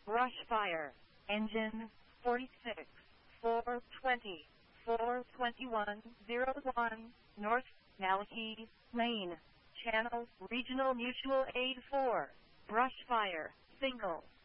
Brush fire. Engine 46. 420. 42101. North, Malachi Lane. Channel, Regional Mutual Aid 4. Brush fire. Single.